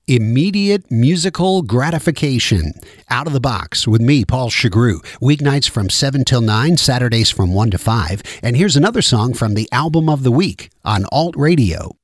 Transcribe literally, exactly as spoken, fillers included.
Immediate musical gratification. Out of the Box with me, Paul Chagru. Weeknights from seven till nine, Saturdays from one to five. And here's another song from the Album of the Week on Alt Radio.